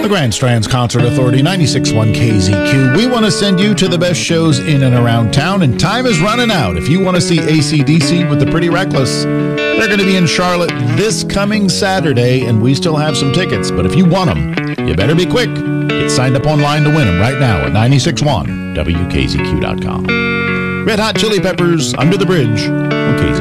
The Grand Strands Concert Authority, 96.1 KZQ. We want to send you to the best shows in and around town, and time is running out. If you want to see AC/DC with the Pretty Reckless, they're going to be in Charlotte this coming Saturday, and we still have some tickets. But if you want them, you better be quick. Get signed up online to win them right now at 96.1 WKZQ.com. Red Hot Chili Peppers, Under the Bridge on KZQ.